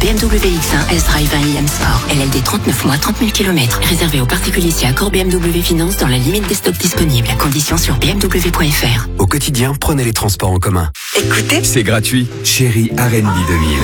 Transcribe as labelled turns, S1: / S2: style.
S1: BMW X1 S-Drive 1 IM Sport. LLD 39 mois, 30 000 km. Réservé aux particuliers si accord BMW Finance dans la limite des stocks disponibles. Conditions sur bmw.fr.
S2: Au quotidien, prenez les transports en commun.
S3: Écoutez,
S2: C'est gratuit. Chérie R&B 2000.